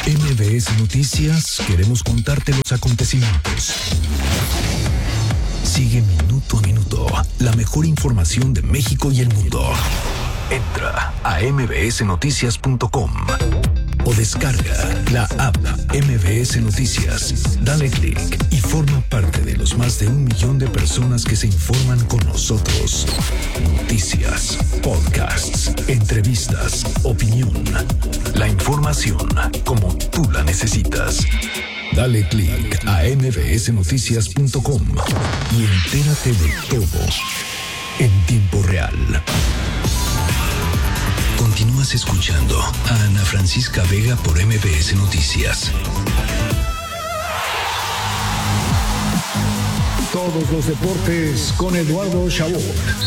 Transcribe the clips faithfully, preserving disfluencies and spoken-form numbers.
M B S Noticias queremos contarte los acontecimientos. Sigue minuto a minuto la mejor información de México y el mundo. Entra a eme be ese noticias punto com o descarga la app M B S Noticias. Dale click y forma parte de los más de un millón de personas que se informan con nosotros. Noticias, podcasts, entrevistas, opinión. La información como tú la necesitas. Dale click a eme be ese noticias punto com y entérate de todo en tiempo real. Continúas escuchando a Ana Francisca Vega por M B S Noticias. Todos los deportes con Eduardo Chabot.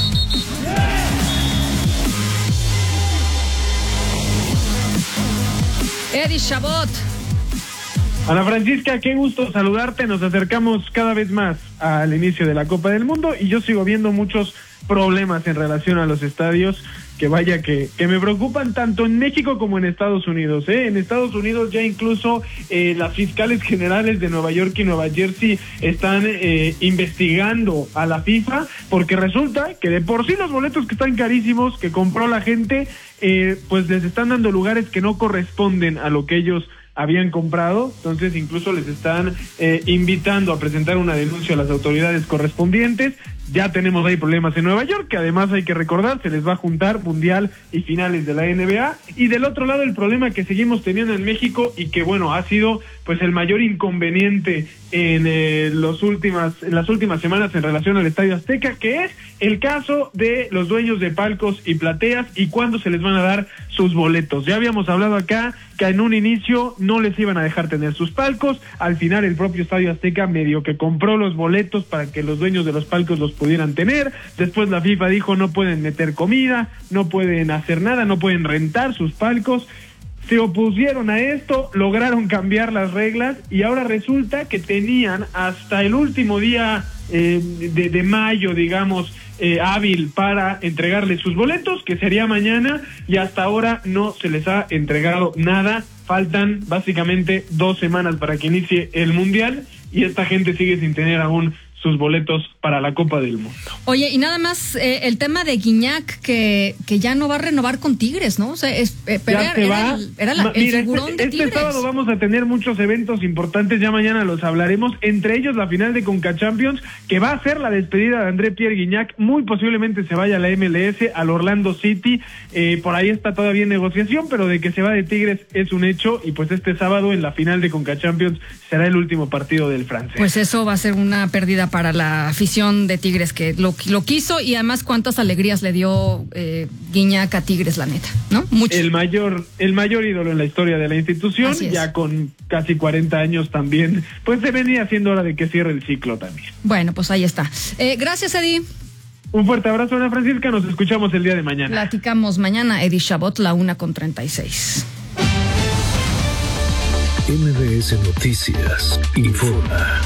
Eddie Chabot. Ana Francisca, qué gusto saludarte. Nos acercamos cada vez más al inicio de la Copa del Mundo y yo sigo viendo muchos problemas en relación a los estadios que vaya que, que me preocupan tanto en México como en Estados Unidos. ¿eh? En Estados Unidos ya incluso eh, las fiscales generales de Nueva York y Nueva Jersey están eh, investigando a la FIFA porque resulta que de por sí los boletos que están carísimos que compró la gente, eh, pues les están dando lugares que no corresponden a lo que ellos habían comprado, entonces incluso les están eh, invitando a presentar una denuncia a las autoridades correspondientes. Ya tenemos ahí problemas en Nueva York, que además hay que recordar, se les va a juntar Mundial y finales de la N B A, y del otro lado el problema que seguimos teniendo en México y que bueno, ha sido pues el mayor inconveniente en, eh, los últimas, en las últimas semanas en relación al Estadio Azteca, que es el caso de los dueños de palcos y plateas y cuándo se les van a dar sus boletos. Ya habíamos hablado acá que en un inicio no les iban a dejar tener sus palcos, al final el propio Estadio Azteca medio que compró los boletos para que los dueños de los palcos los pudieran tener, después la FIFA dijo no pueden meter comida, no pueden hacer nada, no pueden rentar sus palcos. Se opusieron a esto, lograron cambiar las reglas y ahora resulta que tenían hasta el último día eh, de, de mayo, digamos, eh, hábil para entregarles sus boletos, que sería mañana, y hasta ahora no se les ha entregado nada. Faltan básicamente dos semanas para que inicie el Mundial y esta gente sigue sin tener aún sus boletos para la Copa del Mundo. Oye, y nada más eh, el tema de Guiñac, que, que ya no va a renovar con Tigres, ¿no? O sea, es, eh, pero ya era, se era va. el, era la, Mira, el figurón este, de este Tigres. sábado vamos a tener muchos eventos importantes, ya mañana los hablaremos, entre ellos la final de Conca Champions, que va a ser la despedida de André Pierre Guignac, muy posiblemente se vaya a la M L S, al Orlando City, eh, por ahí está todavía en negociación, pero de que se va de Tigres es un hecho, y pues este sábado en la final de Conca Champions será el último partido del francés. Pues eso va a ser una pérdida para la afición de Tigres, que lo, lo quiso, y además cuántas alegrías le dio eh, Guiñac a Tigres, la neta, ¿no? Mucho. El mayor, el mayor ídolo en la historia de la institución, ya con casi cuarenta años también, pues se venía siendo hora de que cierre el ciclo también. Bueno, pues ahí está. Eh, gracias, Eddie. Un fuerte abrazo, Ana Francisca, nos escuchamos el día de mañana. Platicamos mañana, Eddie Chabot, la una con treinta y seis. M B S Noticias informa.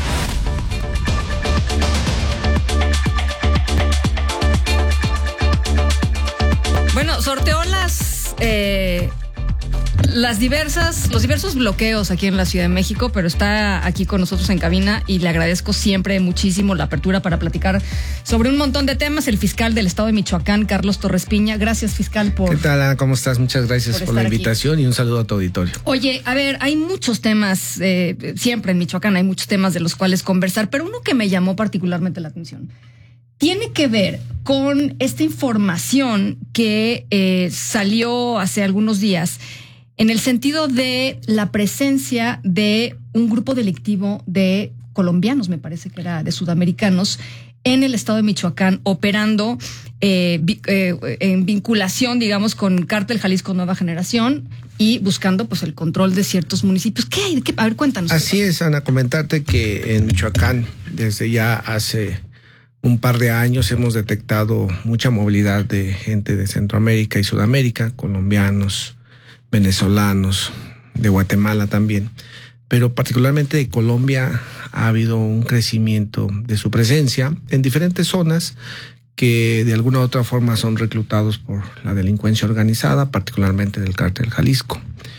Bueno, sorteó las eh, las diversas, los diversos bloqueos aquí en la Ciudad de México, pero está aquí con nosotros en cabina y le agradezco siempre muchísimo la apertura para platicar sobre un montón de temas. El fiscal del Estado de Michoacán, Carlos Torres Piña. Gracias, fiscal, por... ¿Qué tal, Ana? ¿Cómo estás? Muchas gracias por, por la invitación aquí. Y un saludo a tu auditorio. Oye, a ver, hay muchos temas, eh, siempre en Michoacán hay muchos temas de los cuales conversar, pero uno que me llamó particularmente la atención tiene que ver con esta información que eh, salió hace algunos días en el sentido de la presencia de un grupo delictivo de colombianos, me parece que era de sudamericanos, en el estado de Michoacán, operando eh, eh, en vinculación, digamos, con Cártel Jalisco Nueva Generación y buscando pues el control de ciertos municipios. ¿Qué hay? ¿Qué? A ver, cuéntanos. Así es, Ana, comentarte que en Michoacán, desde ya hace un par de años hemos detectado mucha movilidad de gente de Centroamérica y Sudamérica, colombianos, venezolanos, de Guatemala también, pero particularmente de Colombia ha habido un crecimiento de su presencia en diferentes zonas que de alguna u otra forma son reclutados por la delincuencia organizada, particularmente del Cártel Jalisco.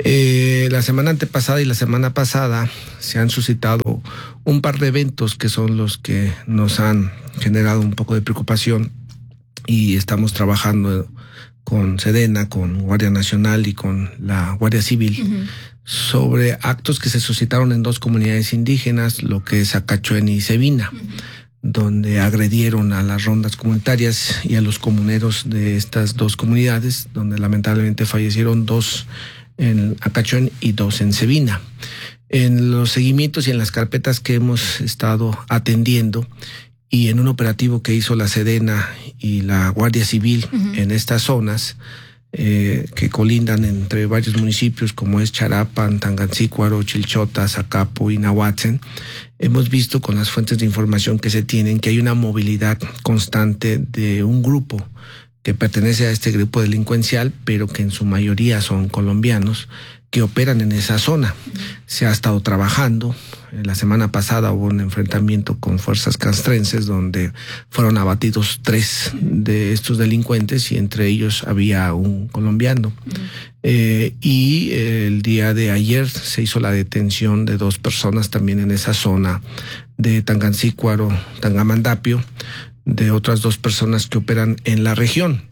Eh, la semana antepasada y la semana pasada se han suscitado un par de eventos que son los que nos han generado un poco de preocupación y estamos trabajando con Sedena, con Guardia Nacional y con la Guardia Civil uh-huh. sobre actos que se suscitaron en dos comunidades indígenas, lo que es Acachuén y Cebina, uh-huh. donde agredieron a las rondas comunitarias y a los comuneros de estas dos comunidades, donde lamentablemente fallecieron dos en Acachuén y dos en Cebina. En los seguimientos y en las carpetas que hemos estado atendiendo y en un operativo que hizo la Sedena y la Guardia Civil uh-huh. en estas zonas eh, que colindan entre varios municipios como es Charapan, Tangancícuaro, Chilchota, Zacapu y Nahuatzen, hemos visto con las fuentes de información que se tienen que hay una movilidad constante de un grupo que pertenece a este grupo delincuencial, pero que en su mayoría son colombianos, que operan en esa zona. Se ha estado trabajando. La semana pasada hubo un enfrentamiento con fuerzas castrenses donde fueron abatidos tres de estos delincuentes y entre ellos había un colombiano. Uh-huh. Eh, y eh, el día de ayer se hizo la detención de dos personas también en esa zona de Tangancícuaro, Tangamandapio, de otras dos personas que operan en la región.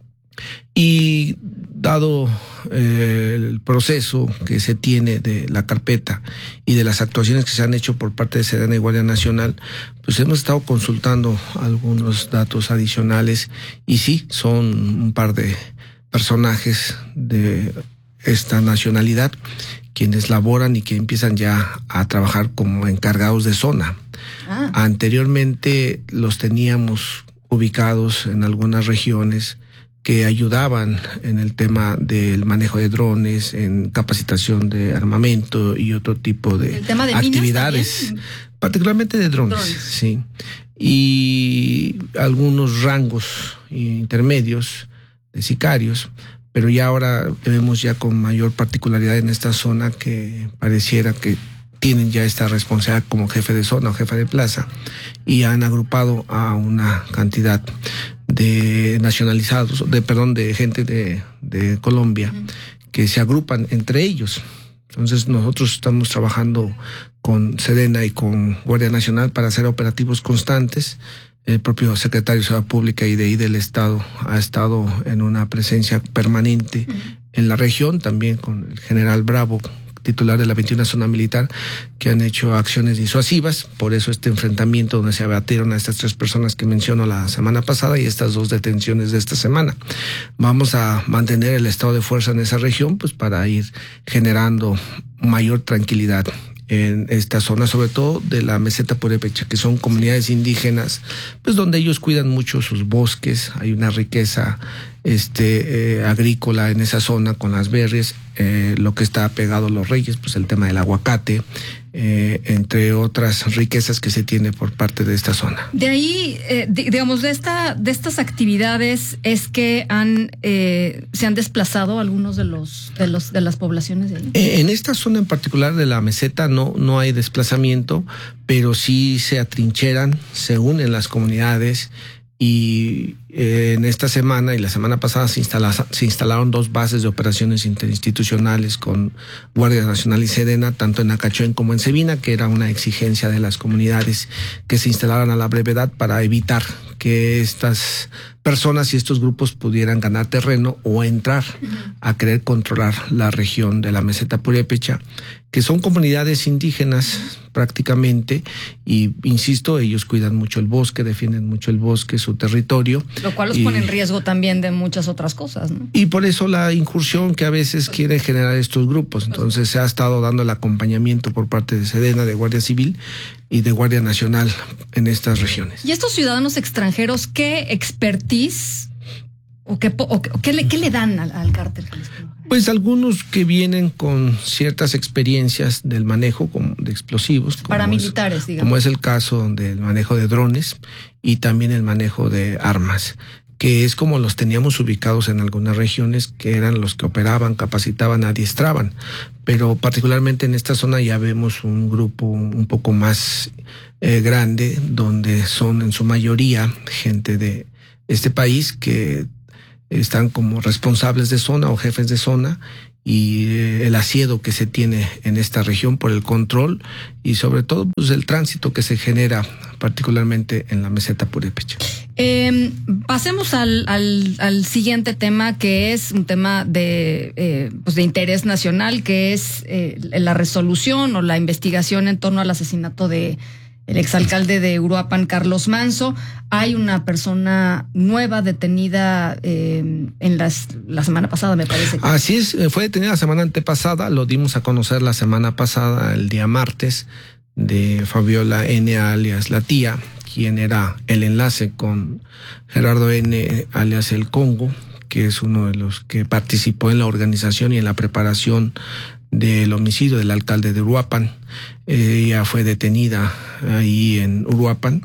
Y dado eh, el proceso que se tiene de la carpeta y de las actuaciones que se han hecho por parte de Sedena y Guardia Nacional, pues hemos estado consultando algunos datos adicionales y sí, son un par de personajes de esta nacionalidad quienes laboran y que empiezan ya a trabajar como encargados de zona. Ah. Anteriormente los teníamos ubicados en algunas regiones que ayudaban en el tema del manejo de drones, en capacitación de armamento y otro tipo de, ¿el tema de actividades, particularmente de drones, drones, sí, y algunos rangos intermedios de sicarios, pero ya ahora vemos ya con mayor particularidad en esta zona que pareciera que tienen ya esta responsabilidad como jefe de zona o jefe de plaza y han agrupado a una cantidad de nacionalizados, de perdón, de gente de, de Colombia uh-huh. que se agrupan entre ellos. Entonces nosotros estamos trabajando con Sedena y con Guardia Nacional para hacer operativos constantes. El propio secretario de Seguridad Pública y de ahí del Estado ha estado en una presencia permanente uh-huh. en la región, también con el general Bravo, titular de la veintiuna Zona Militar, que han hecho acciones disuasivas. Por eso este enfrentamiento donde se abatieron a estas tres personas que menciono la semana pasada y estas dos detenciones de esta semana. Vamos a mantener el estado de fuerza en esa región pues para ir generando mayor tranquilidad en esta zona, sobre todo de la meseta purépecha, que son comunidades indígenas, pues donde ellos cuidan mucho sus bosques, hay una riqueza este eh, agrícola en esa zona con las berries, eh, lo que está pegado a los reyes, pues el tema del aguacate, eh, entre otras riquezas que se tiene por parte de esta zona. De ahí, eh, de, digamos, de esta, de estas actividades es que han eh, se han desplazado algunos de los de los de las poblaciones de ahí. Eh, en esta zona en particular de la meseta no no hay desplazamiento, pero sí se atrincheran, se unen las comunidades. Y eh, en esta semana y la semana pasada se, instala, se instalaron dos bases de operaciones interinstitucionales con Guardia Nacional y Sedena, tanto en Acachuén como en Cebina, que era una exigencia de las comunidades que se instalaran a la brevedad para evitar que estas personas y estos grupos pudieran ganar terreno o entrar a querer controlar la región de la meseta purépecha, que son comunidades indígenas prácticamente, y insisto, ellos cuidan mucho el bosque, defienden mucho el bosque, su territorio. Lo cual los y, pone en riesgo también de muchas otras cosas, ¿no? Y por eso la incursión que a veces quieren generar estos grupos. Entonces se ha estado dando el acompañamiento por parte de Sedena, de Guardia Civil y de Guardia Nacional en estas regiones. ¿Y estos ciudadanos extranjeros qué expertise o qué, o qué, o qué, le, qué le dan al, al cártel Jalisco? Pues algunos que vienen con ciertas experiencias del manejo como de explosivos. Como paramilitares, es, digamos. Como es el caso del manejo de drones y también el manejo de armas, que es como los teníamos ubicados en algunas regiones, que eran los que operaban, capacitaban, adiestraban. Pero particularmente en esta zona ya vemos un grupo un poco más eh, grande, donde son en su mayoría gente de este país que están como responsables de zona o jefes de zona, y eh, el asiedo que se tiene en esta región por el control y sobre todo pues el tránsito que se genera particularmente en la meseta purépecha. Eh, pasemos al, al, al siguiente tema, que es un tema de, eh, pues de interés nacional, que es eh, la resolución o la investigación en torno al asesinato de el exalcalde de Uruapan, Carlos Manzo. Hay una persona nueva detenida eh, en las, la semana pasada, me parece. Así es, fue detenida la semana antepasada, lo dimos a conocer la semana pasada, el día martes, de Fabiola N. alias La Tía, quien era el enlace con Gerardo N. alias El Congo, que es uno de los que participó en la organización y en la preparación del homicidio del alcalde de Uruapan. Ella fue detenida ahí en Uruapan,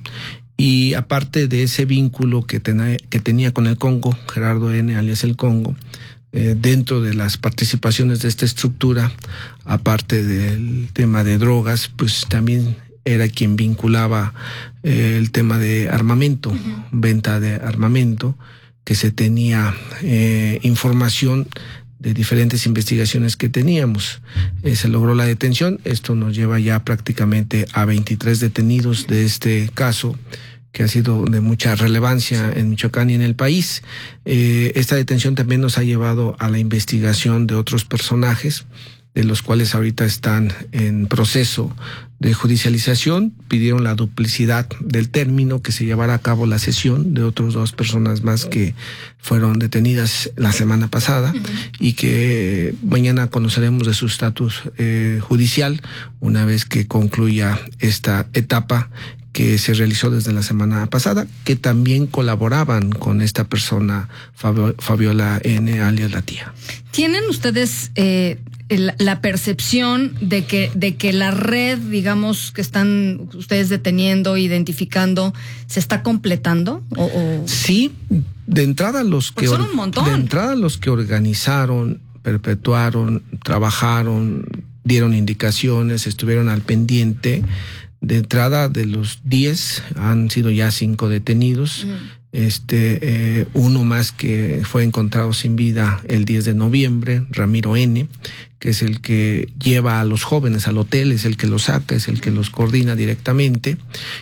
y aparte de ese vínculo que, ten, que tenía con el Congo, Gerardo N. alias El Congo, eh, dentro de las participaciones de esta estructura, aparte del tema de drogas, pues también era quien vinculaba eh, el tema de armamento, uh-huh. venta de armamento, que se tenía eh, información de diferentes investigaciones que teníamos. Eh, se logró la detención. Esto nos lleva ya prácticamente a veintitrés detenidos de este caso, que ha sido de mucha relevancia en Michoacán y en el país. Eh, esta detención también nos ha llevado a la investigación de otros personajes, de los cuales ahorita están en proceso de judicialización. Pidieron la duplicidad del término, que se llevara a cabo la sesión de otras dos personas más que fueron detenidas la semana pasada, uh-huh. y que mañana conoceremos de su estatus eh, judicial una vez que concluya esta etapa que se realizó desde la semana pasada, que también colaboraban con esta persona, Fabio, Fabiola N. alias La Tía. ¿Tienen ustedes eh, el, la percepción de que, de que la red, digamos, que están ustedes deteniendo, identificando, se está completando? ¿O, o... Sí, de entrada los que son un montón. De entrada los que organizaron, perpetuaron, trabajaron, dieron indicaciones, estuvieron al pendiente. De entrada, de los diez, han sido ya cinco detenidos. Uh-huh. Este, eh, uno más que fue encontrado sin vida el diez de noviembre, Ramiro N., que es el que lleva a los jóvenes al hotel, es el que los saca, es el que los coordina directamente.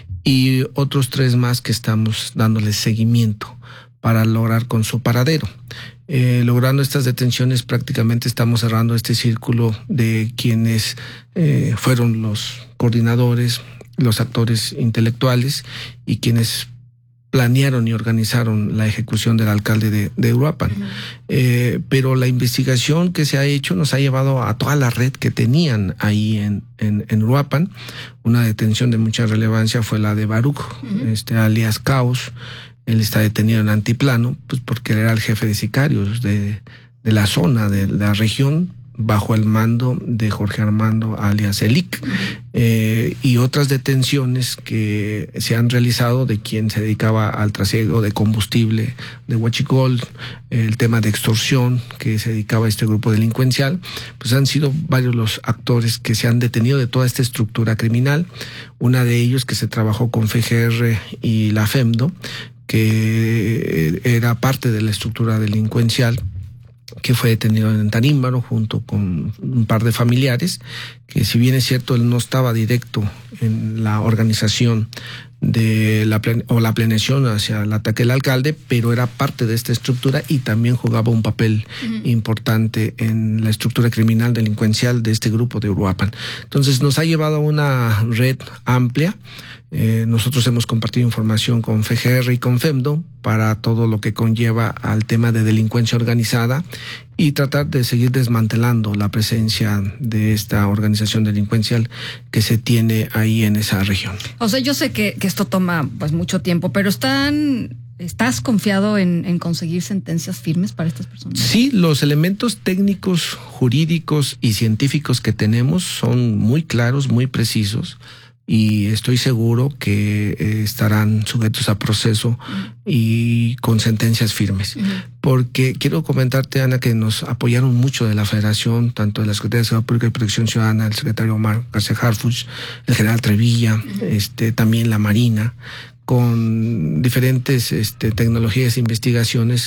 Y otros tres más que estamos dándoles seguimiento para lograr con su paradero. Eh, logrando estas detenciones, prácticamente estamos cerrando este círculo de quienes eh, fueron los coordinadores, los actores intelectuales y quienes planearon y organizaron la ejecución del alcalde de, de Uruapan. Uh-huh. Eh, pero la investigación que se ha hecho nos ha llevado a toda la red que tenían ahí en, en, en Uruapan. Una detención de mucha relevancia fue la de Baruch, uh-huh. este, alias Caos. Él está detenido en Antiplano, pues porque era el jefe de sicarios de, de la zona, de la región, bajo el mando de Jorge Armando alias Elic, eh, y otras detenciones que se han realizado de quien se dedicaba al trasiego de combustible de huachicol, el tema de extorsión que se dedicaba a este grupo delincuencial. Pues han sido varios los actores que se han detenido de toda esta estructura criminal. Una de ellos que se trabajó con F G R y la FEMDO, que era parte de la estructura delincuencial, que fue detenido en Tarímbaro junto con un par de familiares, que si bien es cierto él no estaba directo en la organización de la plane, o la planeación hacia el ataque al alcalde, pero era parte de esta estructura y también jugaba un papel uh-huh. importante en la estructura criminal delincuencial de este grupo de Uruapan. Entonces nos ha llevado a una red amplia. Eh, nosotros hemos compartido información con F G R y con FEMDO para todo lo que conlleva al tema de delincuencia organizada y tratar de seguir desmantelando la presencia de esta organización delincuencial que se tiene ahí en esa región. O sea, yo sé que, que esto toma pues mucho tiempo, pero están... ¿Estás confiado en, en conseguir sentencias firmes para estas personas? Sí, los elementos técnicos, jurídicos y científicos que tenemos son muy claros, muy precisos, y estoy seguro que eh, estarán sujetos a proceso uh-huh. y con sentencias firmes. Uh-huh. Porque quiero comentarte, Ana, que nos apoyaron mucho de la Federación, tanto de la Secretaría de Seguridad Pública y Protección Ciudadana, el secretario Omar García Harfuch, el general Trevilla, uh-huh. este, también la Marina, con diferentes este, tecnologías e investigaciones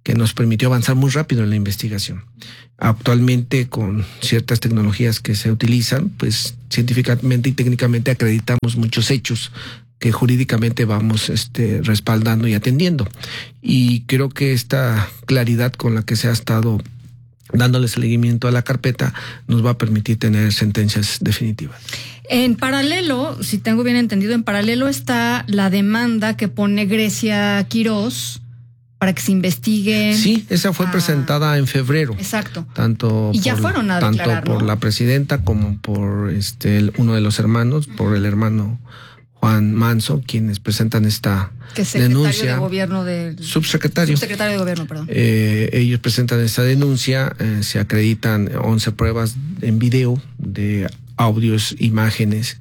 que nos permitió avanzar muy rápido en la investigación. Actualmente, con ciertas tecnologías que se utilizan, pues científicamente y técnicamente acreditamos muchos hechos que jurídicamente vamos este, respaldando y atendiendo. Y creo que esta claridad con la que se ha estado dándole seguimiento a la carpeta nos va a permitir tener sentencias definitivas. En paralelo, si tengo bien entendido, en paralelo está la demanda que pone Grecia Quirós para que se investigue. Sí, esa fue a... presentada en febrero. Exacto. Tanto y ya por, fueron a tanto declarar, por ¿no? la presidenta como por este el, uno de los hermanos, uh-huh. por el hermano Juan Manso, quienes presentan esta que es secretario denuncia. de gobierno del subsecretario. Subsecretario de gobierno, perdón. Eh, ellos presentan esta denuncia, eh, se acreditan once pruebas en video de audios, imágenes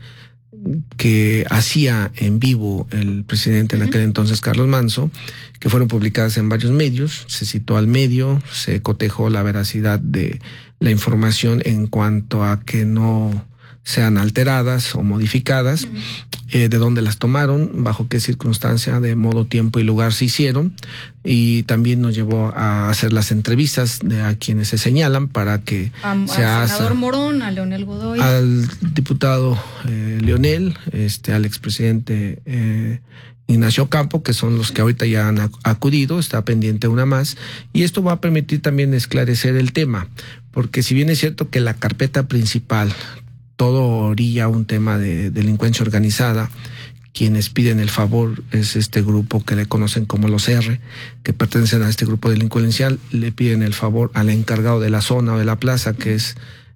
que hacía en vivo el presidente en aquel entonces, Carlos Manso, que fueron publicadas en varios medios. Se citó al medio, se cotejó la veracidad de la información en cuanto a que no sean alteradas o modificadas, uh-huh. eh, de dónde las tomaron, bajo qué circunstancia, de modo, tiempo y lugar se hicieron, y también nos llevó a hacer las entrevistas de a quienes se señalan para que a, se al haga senador Morón, a Leonel Godoy, al diputado eh, Leonel, este, al expresidente eh, Ignacio Campo, que son los que ahorita ya han acudido, está pendiente una más, y esto va a permitir también esclarecer el tema, porque si bien es cierto que la carpeta principal todo orilla un tema de delincuencia organizada, quienes piden el favor es este grupo que le conocen como los R, que pertenecen a este grupo delincuencial, le piden el favor al encargado de la zona o de la plaza, que es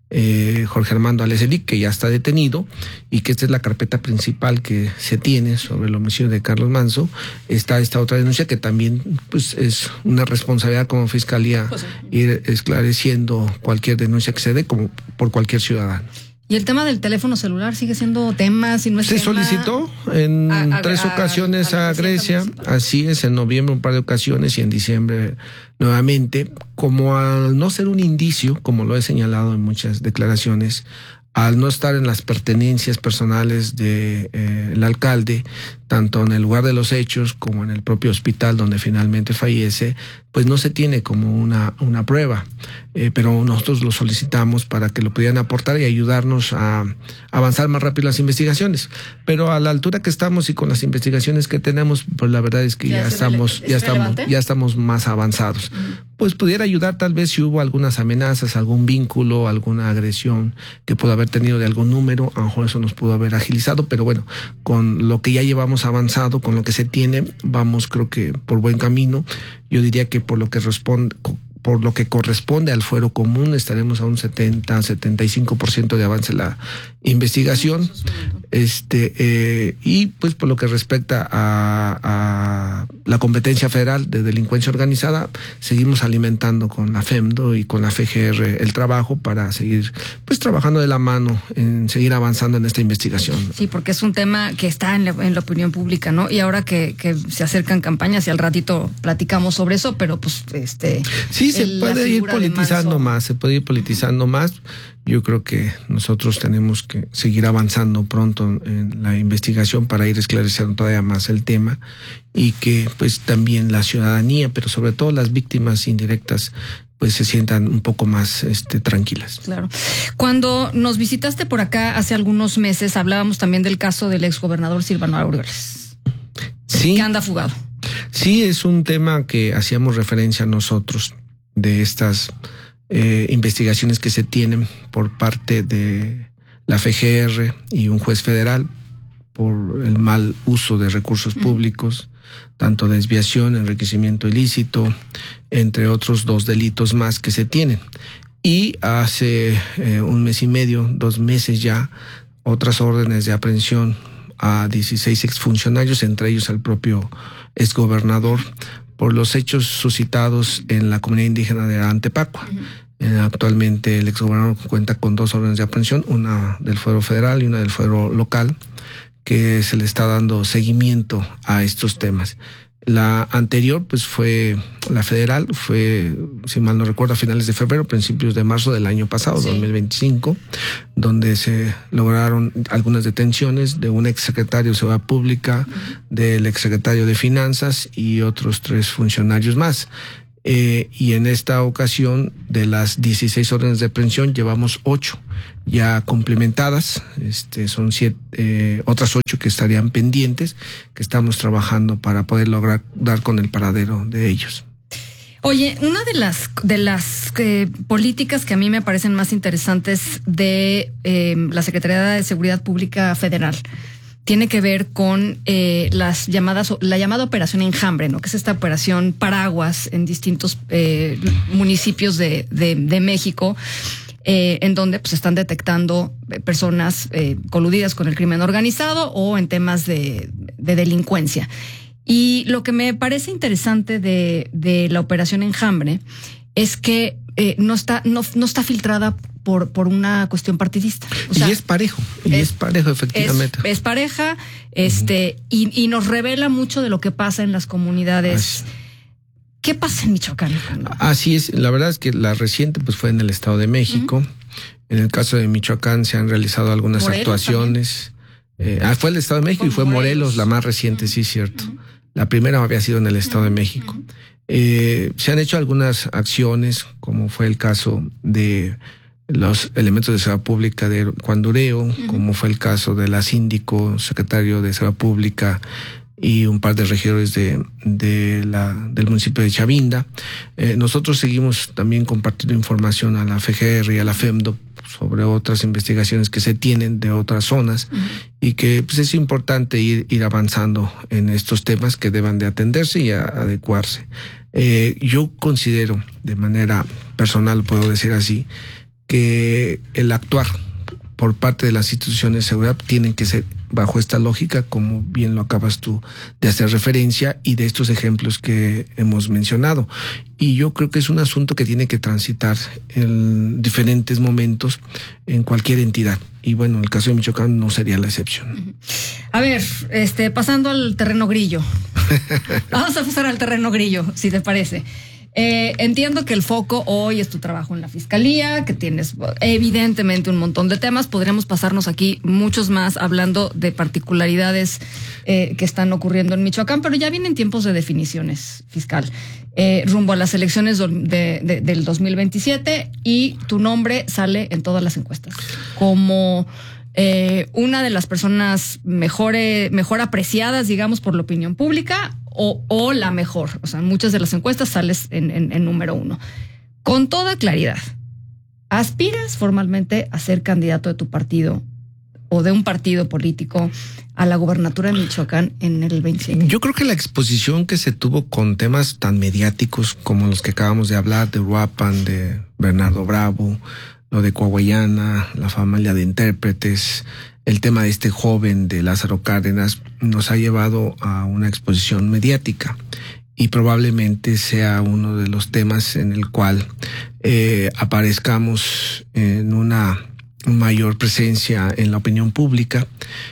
eh, Jorge Armando Aleselic, que ya está detenido, y que esta es la carpeta principal que se tiene sobre el homicidio de Carlos Manso. Está esta otra denuncia que también pues es una responsabilidad como fiscalía pues sí. ir esclareciendo cualquier denuncia que se dé como por cualquier ciudadano. Y el tema del teléfono celular sigue siendo tema, si no es Se tema... solicitó en a, a, tres a, ocasiones a, a, a Grecia, así es, en noviembre un par de ocasiones y en diciembre nuevamente, como al no ser un indicio, como lo he señalado en muchas declaraciones, al no estar en las pertenencias personales de eh, el alcalde, tanto en el lugar de los hechos como en el propio hospital donde finalmente fallece, pues no se tiene como una, una prueba. Eh, pero nosotros lo solicitamos para que lo pudieran aportar y ayudarnos a avanzar más rápido las investigaciones. Pero a la altura que estamos y con las investigaciones que tenemos, pues la verdad es que ya, ya estamos, ya estamos, ya estamos más avanzados. Uh-huh. Pues pudiera ayudar tal vez si hubo algunas amenazas, algún vínculo, alguna agresión que pudo haber tenido de algún número, a lo mejor eso nos pudo haber agilizado, pero bueno, con lo que ya llevamos avanzado, con lo que se tiene, vamos creo que por buen camino. Yo diría que por lo que responde, por lo que corresponde al fuero común, estaremos a un setenta, setenta y cinco por ciento de avance en la investigación. Este, eh, y pues por lo que respecta a, a la competencia federal de delincuencia organizada, seguimos alimentando con la FEMDO y con la F G R el trabajo para seguir pues trabajando de la mano en seguir avanzando en esta investigación. Sí, porque es un tema que está en la, en la opinión pública, ¿no? Y ahora que, que se acercan campañas y al ratito platicamos sobre eso, pero pues este... Sí, se puede ir politizando más, se puede ir politizando más. Yo creo que nosotros tenemos que seguir avanzando pronto en la investigación para ir esclareciendo todavía más el tema y que pues también la ciudadanía, pero sobre todo las víctimas indirectas, pues se sientan un poco más este, tranquilas. Claro. Cuando nos visitaste por acá hace algunos meses, hablábamos también del caso del exgobernador Silvano Aureoles. Sí. Que anda fugado. Sí, es un tema que hacíamos referencia nosotros de estas eh, investigaciones que se tienen por parte de la F G R y un juez federal por el mal uso de recursos públicos, tanto desviación, enriquecimiento ilícito, entre otros dos delitos más que se tienen. Y hace eh, un mes y medio, dos meses ya, otras órdenes de aprehensión a dieciséis exfuncionarios, entre ellos al propio exgobernador, por los hechos suscitados en la comunidad indígena de Antepacua. Uh-huh. Eh, actualmente el exgobernador cuenta con dos órdenes de aprehensión, una del fuero federal y una del fuero local, que se le está dando seguimiento a estos temas. La anterior, pues fue la federal, fue, si mal no recuerdo, a finales de febrero, principios de marzo del año pasado, sí. dos mil veinticinco, donde se lograron algunas detenciones de un exsecretario de Seguridad Pública, del exsecretario de Finanzas y otros tres funcionarios más. Eh, y en esta ocasión, de las dieciséis órdenes de aprehensión, llevamos ocho ya complementadas. Este, son siete, eh, otras ocho que estarían pendientes, que estamos trabajando para poder lograr dar con el paradero de ellos. Oye, una de las de las eh, políticas que a mí me parecen más interesantes de eh, la Secretaría de Seguridad Pública Federal tiene que ver con eh, las llamadas, la llamada Operación Enjambre, ¿no? Que es esta operación paraguas en distintos eh, municipios de, de, de México, eh, en donde pues están detectando personas eh, coludidas con el crimen organizado o en temas de, de delincuencia. Y lo que me parece interesante de, de la Operación Enjambre es que eh, no está, no, no está filtrada por, por una cuestión partidista. O sea, y es parejo, y es, es parejo, efectivamente. Es, es pareja, este, uh-huh. y, y nos revela mucho de lo que pasa en las comunidades. Así. ¿Qué pasa en Michoacán? Así es, la verdad es que la reciente pues fue en el Estado de México. Uh-huh. En el caso de Michoacán se han realizado algunas Morelos actuaciones. Eh, ah, fue el Estado de México y fue Morelos, Morelos la más reciente, uh-huh. sí, cierto. Uh-huh. La primera había sido en el Estado uh-huh. de México. Uh-huh. Eh, se han hecho algunas acciones, como fue el caso de los elementos de seguridad pública de Juan Dureo, uh-huh. como fue el caso de la síndico, secretario de seguridad pública y un par de regidores de, de la, del municipio de Chavinda. Eh, nosotros seguimos también compartiendo información a la F G R y a la FEMDO sobre otras investigaciones que se tienen de otras zonas uh-huh. y que pues, es importante ir, ir avanzando en estos temas que deban de atenderse y a, adecuarse. Eh, yo considero, de manera personal, puedo decir así, que el actuar por parte de las instituciones de seguridad tienen que ser bajo esta lógica, como bien lo acabas tú de hacer referencia, y de estos ejemplos que hemos mencionado. Y yo creo que es un asunto que tiene que transitar en diferentes momentos en cualquier entidad. Y bueno, el caso de Michoacán no sería la excepción. A ver, este, pasando al terreno grillo. Vamos a pasar al terreno grillo, si te parece. Eh, entiendo que el foco hoy es tu trabajo en la Fiscalía, que tienes evidentemente un montón de temas. Podríamos pasarnos aquí muchos más hablando de particularidades eh, que están ocurriendo en Michoacán, pero ya vienen tiempos de definiciones, fiscal, eh, rumbo a las elecciones de, de, del dos mil veintisiete, y tu nombre sale en todas las encuestas como eh, una de las personas mejor, eh, mejor apreciadas, digamos, por la opinión pública. O, o la mejor, o sea, en muchas de las encuestas sales en, en, en número uno. Con toda claridad, ¿aspiras formalmente a ser candidato de tu partido o de un partido político a la gubernatura de Michoacán en el veintisiete? Yo creo que la exposición que se tuvo con temas tan mediáticos como los que acabamos de hablar, de Uruapan, de Bernardo Bravo, lo de Coahuayana, la familia de intérpretes, el tema de este joven de Lázaro Cárdenas, nos ha llevado a una exposición mediática y probablemente sea uno de los temas en el cual eh, aparezcamos en una mayor presencia en la opinión pública.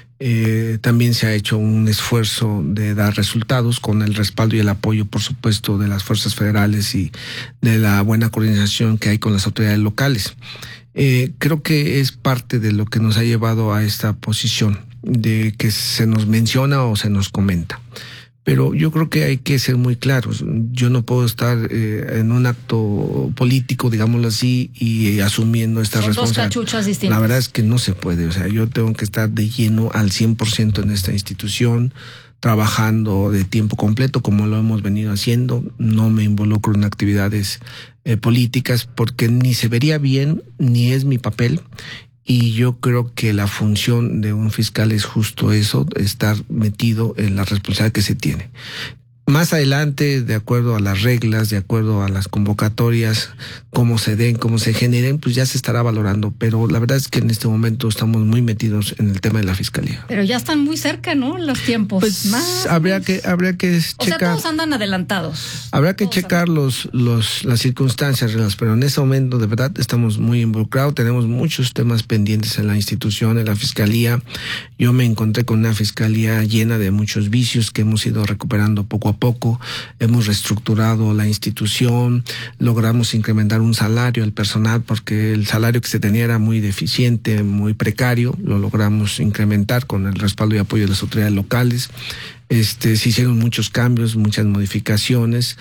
Eh, también se ha hecho un esfuerzo de dar resultados con el respaldo y el apoyo, por supuesto, de las fuerzas federales y de la buena coordinación que hay con las autoridades locales. Eh, creo que es parte de lo que nos ha llevado a esta posición de que se nos menciona o se nos comenta. Pero yo creo que hay que ser muy claros. Yo no puedo estar eh, en un acto político, digámoslo así, y eh, asumiendo esta responsabilidad. Dos cachuchas distintas. La verdad es que no se puede. O sea, yo tengo que estar de lleno al cien por ciento en esta institución, trabajando de tiempo completo como lo hemos venido haciendo. No me involucro en actividades eh, políticas porque ni se vería bien ni es mi papel, y yo creo que la función de un fiscal es justo eso, estar metido en la responsabilidad que se tiene. Más adelante, de acuerdo a las reglas, de acuerdo a las convocatorias, cómo se den, cómo se generen, pues ya se estará valorando. Pero la verdad es que en este momento estamos muy metidos en el tema de la fiscalía. Pero ya están muy cerca, ¿no? Los tiempos. Pues más, habría que, habría que o checar. O sea, todos andan adelantados. Habrá que todos checar los, los, las circunstancias, pero en ese momento de verdad estamos muy involucrados. Tenemos muchos temas pendientes en la institución, en la fiscalía. Yo me encontré con una fiscalía llena de muchos vicios que hemos ido recuperando poco a poco. Hemos reestructurado la institución, logramos incrementar un salario al personal porque el salario que se tenía era muy deficiente, muy precario. Lo logramos incrementar con el respaldo y apoyo de las autoridades locales. Este, se hicieron muchos cambios, muchas modificaciones.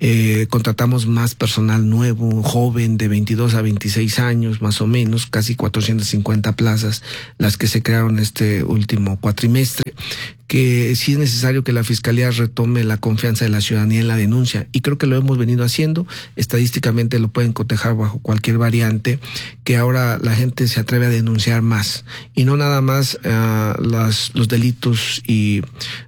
Eh, contratamos más personal nuevo, joven, de veintidós a veintiséis años, más o menos, casi cuatrocientas cincuenta plazas, las que se crearon este último cuatrimestre, que sí es necesario que la Fiscalía retome la confianza de la ciudadanía en la denuncia, y creo que lo hemos venido haciendo. Estadísticamente lo pueden cotejar bajo cualquier variante, que ahora la gente se atreve a denunciar más, y no nada más uh, las, los delitos y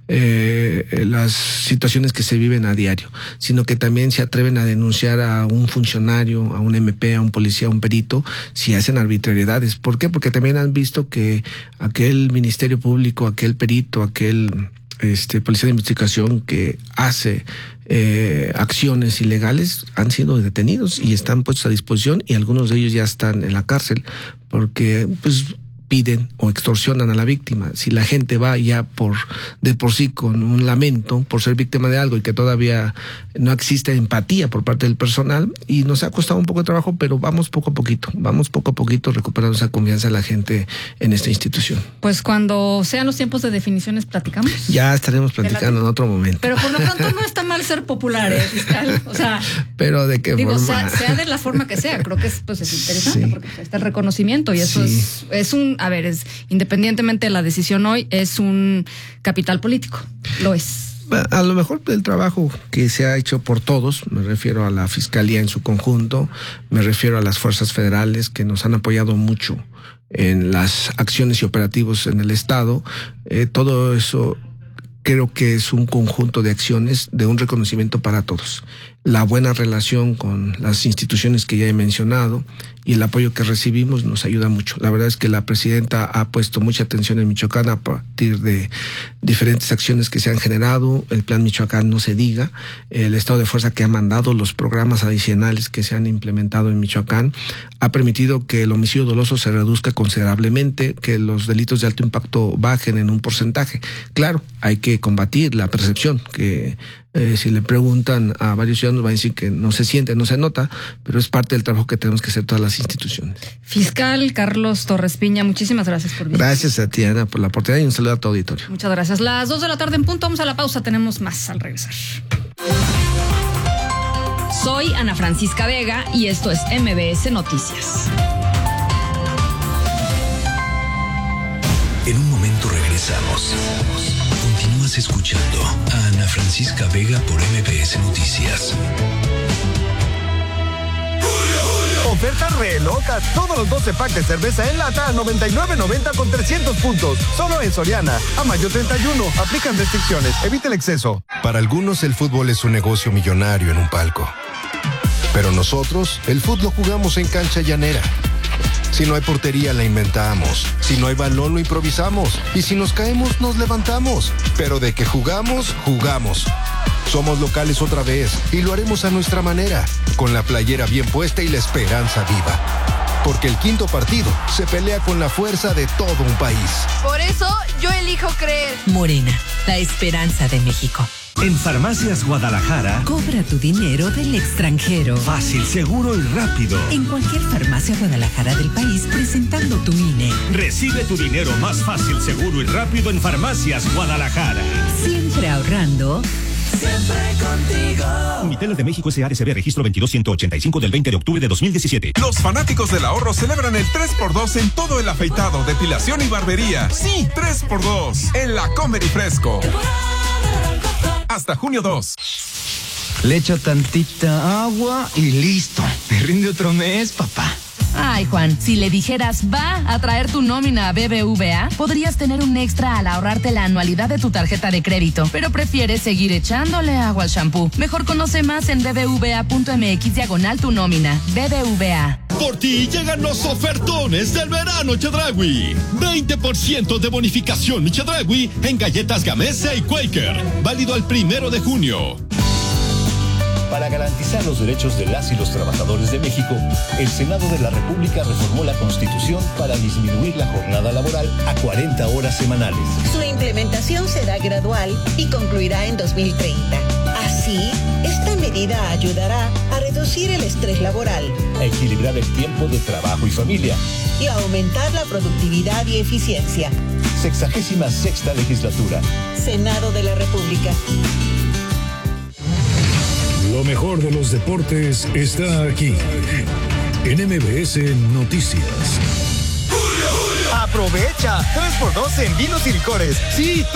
eh, las situaciones que se viven a diario, sino que también se atreven a denunciar a un funcionario, a un eme pe, a un policía, a un perito, si hacen arbitrariedades. ¿Por qué? Porque también han visto que aquel Ministerio Público, aquel perito, aquel este policía de investigación que hace eh, acciones ilegales han sido detenidos y están puestos a disposición, y algunos de ellos ya están en la cárcel porque pues piden o extorsionan a la víctima. Si la gente va ya por de por sí con un lamento por ser víctima de algo y que todavía no existe empatía por parte del personal, y nos ha costado un poco de trabajo, pero vamos poco a poquito, vamos poco a poquito recuperando esa confianza de la gente en esta institución. Pues cuando sean los tiempos de definiciones platicamos. Ya estaremos platicando en otro momento. Pero por lo pronto no está mal ser popular, ¿eh, fiscal? O sea, pero de qué digo, forma. Sea, sea de la forma que sea, creo que es, pues es interesante, sí, porque está el reconocimiento, y eso sí. es, es un, a ver, es independientemente de la decisión hoy, es un capital político, lo es. A lo mejor el trabajo que se ha hecho por todos, me refiero a la Fiscalía en su conjunto, me refiero a las fuerzas federales que nos han apoyado mucho en las acciones y operativos en el Estado, eh, todo eso creo que es un conjunto de acciones de un reconocimiento para todos. La buena relación con las instituciones que ya he mencionado y el apoyo que recibimos nos ayuda mucho. La verdad es que la presidenta ha puesto mucha atención en Michoacán a partir de diferentes acciones que se han generado. El Plan Michoacán no se diga, el estado de fuerza que ha mandado, los programas adicionales que se han implementado en Michoacán, ha permitido que el homicidio doloso se reduzca considerablemente, que los delitos de alto impacto bajen en un porcentaje. Claro, hay que combatir la percepción que Eh, si le preguntan a varios ciudadanos van a decir que no se siente, no se nota, pero es parte del trabajo que tenemos que hacer todas las instituciones. Fiscal Carlos Torres Piña, muchísimas gracias por venir. Gracias a ti, Ana, por la oportunidad, y un saludo a tu auditorio. Muchas gracias. Las dos de la tarde en punto, vamos a la pausa, tenemos más al regresar. Soy Ana Francisca Vega y esto es eme be ese Noticias. En un momento regresamos. Continúas escuchando a Ana Francisca Vega por eme be ese Noticias. Oferta re loca. Todos los doce packs de cerveza en lata a noventa y nueve noventa con trescientos puntos. Solo en Soriana. A mayo treinta y uno. Aplican restricciones. Evita el exceso. Para algunos el fútbol es un negocio millonario en un palco. Pero nosotros el fútbol lo jugamos en cancha llanera. Si no hay portería, la inventamos. Si no hay balón, lo improvisamos. Y si nos caemos, nos levantamos. Pero de que jugamos, jugamos. Somos locales otra vez y lo haremos a nuestra manera, con la playera bien puesta y la esperanza viva. Porque el quinto partido se pelea con la fuerza de todo un país. Por eso, yo elijo creer. Morena, la esperanza de México. En Farmacias Guadalajara, cobra tu dinero del extranjero. Fácil, seguro y rápido. En cualquier farmacia Guadalajara del país, presentando tu I N E. Recibe tu dinero más fácil, seguro y rápido en Farmacias Guadalajara. Siempre ahorrando. Siempre contigo. Unitel de México S A R C B, registro veintidós ciento ochenta y cinco del veinte de octubre de dos mil diecisiete. Los fanáticos del ahorro celebran el tres por dos en todo el afeitado, depilación y barbería. Sí, tres por dos en la Comer y Fresco. Hasta junio dos. Le echo tantita agua y listo. Me rinde otro mes, papá. Ay, Juan, si le dijeras va a traer tu nómina a B B V A, podrías tener un extra al ahorrarte la anualidad de tu tarjeta de crédito, pero prefieres seguir echándole agua al shampoo. Mejor conoce más en bbva.mx diagonal tu nómina. B B V A. Por ti llegan los ofertones del verano Chedraui. veinte por ciento de bonificación Chedraui en galletas Gamesa y Quaker. Válido al primero de junio. Para garantizar los derechos de las y los trabajadores de México, el Senado de la República reformó la Constitución para disminuir la jornada laboral a cuarenta horas semanales. Su implementación será gradual y concluirá en dos mil treinta. Así, esta medida ayudará a reducir el estrés laboral, a equilibrar el tiempo de trabajo y familia y a aumentar la productividad y eficiencia. Sexagésima sexta legislatura. Senado de la República. Lo mejor de los deportes está aquí, en M B S Noticias. Aprovecha tres por dos en vinos y licores. Sí,